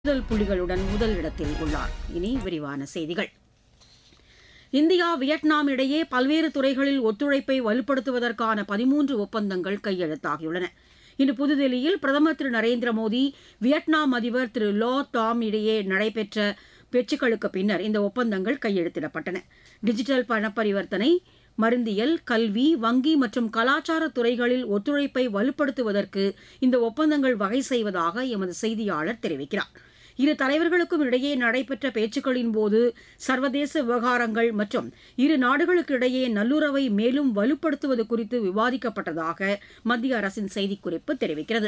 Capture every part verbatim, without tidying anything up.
முதல் புள்ளிகளுடன் முதல் இடத்தில் உள்ளார். இனி விரிவான செய்திகள். இந்தியா வியட்நாம் இடையே பல்வேறு துறைகளில் ஒத்துழைப்பை வலுப்படுத்துவதற்கான பதிமூன்று ஒப்பந்தங்கள் கையெழுத்தாகியுள்ளன. இன்று புதுதில்லியில் பிரதமர் திரு நரேந்திர மோடி, வியட்நாம் அதிபர் திரு லோ டாம் இடையே நடைபெற்ற பேச்சுக்களுக்கு பின்னர் இந்த ஒப்பந்தங்கள் கையெழுத்திடப்பட்டன. டிஜிட்டல் பண பரிவர்த்தனை, மருந்தியல், கல்வி, வங்கி மற்றும் கலாச்சார துறைகளில் ஒத்துழைப்பை வலுப்படுத்துவதற்கு இந்த ஒப்பந்தங்கள் வகை செய்வதாக எமது செய்தியாளர் தெரிவிக்கிறார். இரு தலைவர்களுக்கும் இடையே நடைபெற்ற பேச்சுக்களின்போது சர்வதேச விவகாரங்கள் மற்றும் இரு நாடுகளுக்கு இடையே நல்லுறவை மேலும் வலுப்படுத்துவது குறித்து விவாதிக்கப்பட்டதாக மத்திய அரசின் செய்திக்குறிப்பு தெரிவிக்கிறது.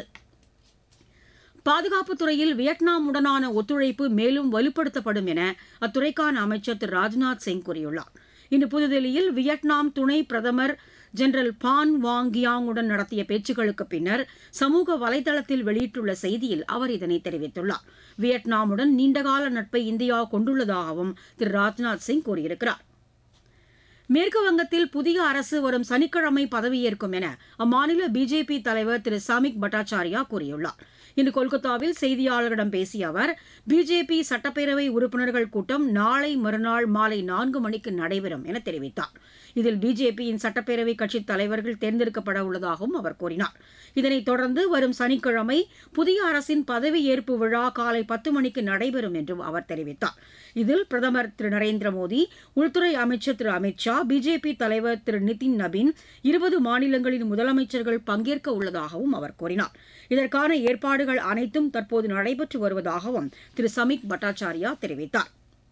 பாதுகாப்புத் துறையில் வியட்நாமுடனான ஒத்துழைப்பு மேலும் வலுப்படுத்தப்படும் என அத்துறைக்கான அமைச்சர் திரு ராஜ்நாத் சிங் கூறியுள்ளார். இன்று புதுதில்லியில் வியட்நாம் துணை பிரதமர் ஜெனரல் பான் வாங் கியாங்குடன் நடத்திய பேச்சுக்களுக்கு பின்னர் சமூக வலைதளத்தில் வெளியிட்டுள்ள செய்தியில் அவர் இதனை தெரிவித்துள்ளார். வியட்நாமுடன் நீண்டகால நட்பை இந்தியா கொண்டுள்ளதாகவும் திரு ராஜ்நாத் சிங் கூறியிருக்கிறார். மேற்குவங்கத்தில் புதிய அரசு வரும் சனிக்கிழமை பதவியேற்கும் என அம்மாநில பிஜேபி தலைவர் திரு சாமிக் பட்டாச்சாரியா கூறியுள்ளார். இன்று கொல்கத்தாவில் செய்தியாளர்களிடம் பேசிய அவர், பிஜேபி சட்டப்பேரவை உறுப்பினர்கள் கூட்டம் நாளை மறுநாள் மாலை நான்கு மணிக்கு நடைபெறும் என தெரிவித்தார். இதில் பிஜேபியின் சட்டப்பேரவை கட்சித் தலைவர்கள் தேர்ந்தெடுக்கப்பட உள்ளதாகவும் அவர் கூறினார். இதனைத் தொடர்ந்து வரும் சனிக்கிழமை புதிய அரசின் பதவியேற்பு விழா காலை பத்து மணிக்கு நடைபெறும் என்றும் அவர் தெரிவித்தார். இதில் பிரதமர் திரு நரேந்திர மோடி, உள்துறை அமைச்சர் திரு அமித் ஷா, பிஜேபி தலைவர் திரு நிதின் நபீன், இருபது மாநிலங்களின் முதலமைச்சர்கள் பங்கேற்க உள்ளதாகவும் அவர் கூறினார். இதற்கான ஏற்பாடுகள் அனைத்தும் தற்போது நடைபெற்று வருவதாகவும் திரு சமிக் பட்டாச்சாரியா தெரிவித்தார்.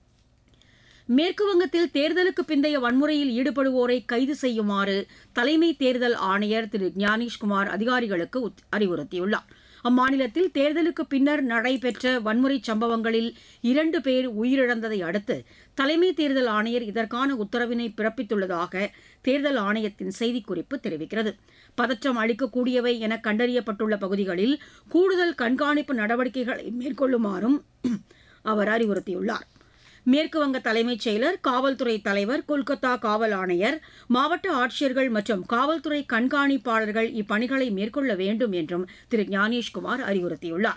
மேற்குவங்கத்தில் தேர்தலுக்கு பிந்தைய வன்முறையில் ஈடுபடுவோரை கைது செய்யுமாறு தலைமை தேர்தல் ஆணையர் திரு ஞானேஷ்குமார் அதிகாரிகளுக்கு அறிவுறுத்தியுள்ளார். அம்மாநிலத்தில் தேர்தலுக்கு பின்னர் நடைபெற்ற வன்முறை சம்பவங்களில் இரண்டு பேர் உயிரிழந்ததை அடுத்து தலைமை தேர்தல் ஆணையர் இதற்கான உத்தரவினை பிறப்பித்துள்ளதாக தேர்தல் ஆணையத்தின் செய்திக்குறிப்பு தெரிவிக்கிறது. பதற்றம் அளிக்கக்கூடியவை என கண்டறியப்பட்டுள்ள பகுதிகளில் கூடுதல் கண்காணிப்பு நடவடிக்கைகளை மேற்கொள்ளுமாறும் அவர் அறிவுறுத்தியுள்ளார். மேற்குவங்க தலைமைச் செயலர், காவல்துறை தலைவர், கொல்கத்தா காவல் ஆணையர், மாவட்ட ஆட்சியர்கள் மற்றும் காவல்துறை கண்காணிப்பாளர்கள் இப்பணிகளை மேற்கொள்ள வேண்டும் என்றும் திரு ஞானேஷ்குமார் அறிவுறுத்தியுள்ளார்.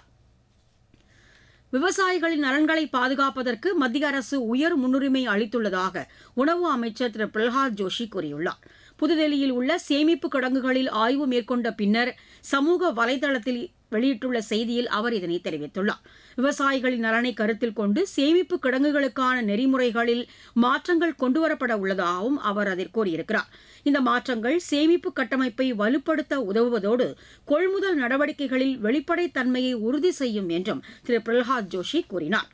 விவசாயிகளின் நலன்களை பாதுகாப்பதற்கு மத்திய அரசு உயர் முன்னுரிமை அளித்துள்ளதாக உணவு அமைச்சர் திரு பிரல்ஹாத் ஜோஷி கூறியுள்ளார். புதுதில்லியில் உள்ள சேமிப்பு கிடங்குகளில் ஆய்வு மேற்கொண்ட பின்னர் சமூக வலைதளத்தில் வெளியிட்டுள்ள செய்தியில் அவர் இதனை தெரிவித்துள்ளார். விவசாயிகளின் நலனை கருத்தில் கொண்டு சேமிப்பு கிடங்குகளுக்கான நெறிமுறைகளில் மாற்றங்கள் கொண்டுவரப்பட உள்ளதாகவும் அவர் அதில் கூறியிருக்கிறார். இந்த மாற்றங்கள் சேமிப்பு கட்டமைப்பை வலுப்படுத்த உதவுவதோடு கொள்முதல் நடவடிக்கைகளில் வெளிப்படைத்தன்மையை உறுதி செய்யும் என்றும் திரு பிரல்ஹாத் ஜோஷி கூறினார்.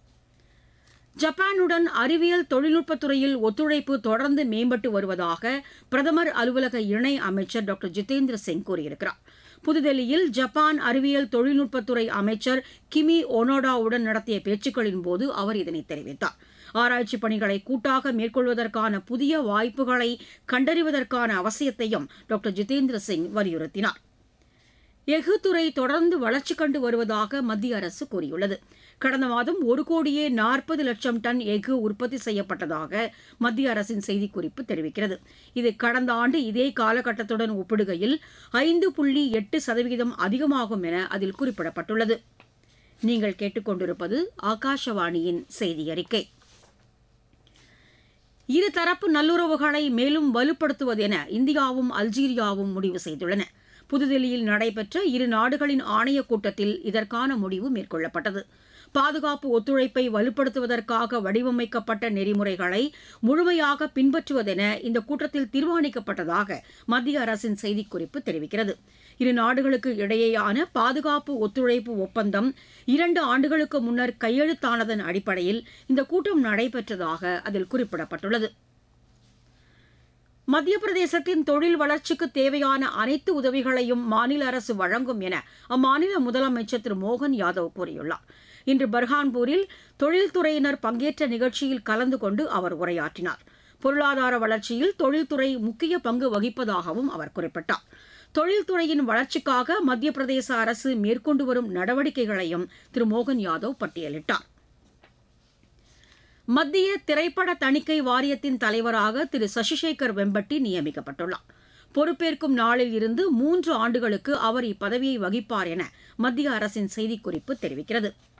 ஜப்பானுடன் அறிவியல் தொழில்நுட்பத்துறையில் ஒத்துழைப்பு தொடர்ந்து மேம்பட்டு வருவதாக பிரதமர் அலுவலக இணை அமைச்சர் டாக்டர் ஜிதேந்திர சிங் கூறியிருக்கிறார். புதுதில்லியில் ஜப்பான் அறிவியல் தொழில்நுட்பத்துறை அமைச்சர் கிமி ஒனோடாவுடன் நடத்திய பேச்சுக்களின் போது அவர் இதனை தெரிவித்தார். ஆராய்ச்சி பணிகளை கூட்டாக மேற்கொள்வதற்கான புதிய வாய்ப்புகளை கண்டறிவதற்கான அவசியத்தையும் டாக்டர் ஜிதேந்திர சிங் வலியுறுத்தினார். எஃகு துறை தொடர்ந்து வளர்ச்சி கண்டு வருவதாக மத்திய அரசு கூறியுள்ளது. கடந்த மாதம் ஒரு கோடியே நாற்பது லட்சம் டன் எஃகு உற்பத்தி செய்யப்பட்டதாக மத்திய அரசின் செய்திக்குறிப்பு தெரிவிக்கிறது. இது கடந்த ஆண்டு இதே காலகட்டத்துடன் ஒப்பிடுகையில் ஐந்து புள்ளி எட்டு சதவீதம் அதிகமாகும் என அதில் குறிப்பிடப்பட்டுள்ளது. நீங்கள் கேட்டுக்கொண்டிருப்பது ஆகாஷவாணியின் செய்தி அறிக்கை. இருதரப்பு நல்லுறவுகளை மேலும் வலுப்படுத்துவதென இந்தியாவும் அல்ஜீரியாவும் முடிவு செய்துள்ளன. புதுதில்லியில் நடைபெற்ற இரு நாடுகளின் ஆணையக் கூட்டத்தில் இதற்கான முடிவு மேற்கொள்ளப்பட்டது. பாதுகாப்பு ஒத்துழைப்பை வலுப்படுத்துவதற்காக வடிவமைக்கப்பட்ட நெறிமுறைகளை முழுமையாக பின்பற்றுவதென இந்த கூட்டத்தில் தீர்மானிக்கப்பட்டதாக மத்திய அரசின் செய்திக்குறிப்பு தெரிவிக்கிறது. இரு நாடுகளுக்கு இடையேயான பாதுகாப்பு ஒத்துழைப்பு ஒப்பந்தம் இரண்டு ஆண்டுகளுக்கு முன்னர் கையெழுத்தானதன் அடிப்படையில் இந்த கூட்டம் நடைபெற்றதாக அதில் குறிப்பிடப்பட்டுள்ளது. மத்திய பிரதேசத்தின் தொழில் வளர்ச்சிக்கு தேவையான அனைத்து உதவிகளையும் மாநில அரசு வழங்கும் என அம்மாநில முதலமைச்சர் திரு மோகன் யாதவ் கூறியுள்ளார். இன்று பர்ஹான்பூரில் தொழில்துறையினர் பங்கேற்ற நிகழ்ச்சியில் கலந்து கொண்டு அவர் உரையாற்றினார். பொருளாதார வளர்ச்சியில் தொழில்துறை முக்கிய பங்கு வகிப்பதாகவும் அவர் குறிப்பிட்டார். தொழில்துறையின் வளர்ச்சிக்காக மத்திய பிரதேச அரசு மேற்கொண்டு வரும் நடவடிக்கைகளையும் திரு மோகன் யாதவ் பட்டியலிட்டார். மத்திய திரைப்பட தணிக்கை வாரியத்தின் தலைவராக திரு சசிசேகர் வெம்பட்டி நியமிக்கப்பட்டுள்ளார். பொறுப்பேற்கும் நாளில் இருந்து மூன்று ஆண்டுகளுக்கு அவர் இப்பதவியை வகிப்பார் என மத்திய அரசின் செய்திக்குறிப்பு தெரிவிக்கிறது.